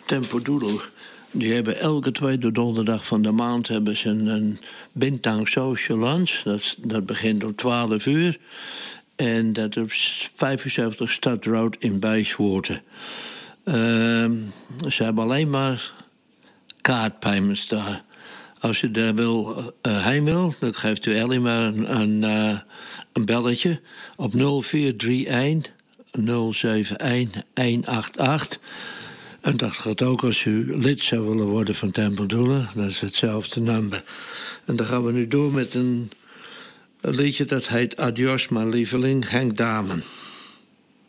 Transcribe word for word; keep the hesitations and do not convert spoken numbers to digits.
Tempodoodle. Die hebben elke tweede donderdag van de maand hebben ze een, een Bintang Social Lunch. Dat, dat begint om twaalf uur. En dat is vijfenzeventig Stad Road in Bayswater. Uh, ze hebben alleen maar kaartpayments daar. Als je daar wil, uh, heen wil, dan geeft u Ellie maar een, een, uh, een belletje op nul vier drie een nul zeven een een acht acht. En dat gaat ook als u lid zou willen worden van Tempodoodle. Dat is hetzelfde nummer. En dan gaan we nu door met een, een liedje dat heet Adios, mijn lieveling, Henk Damen.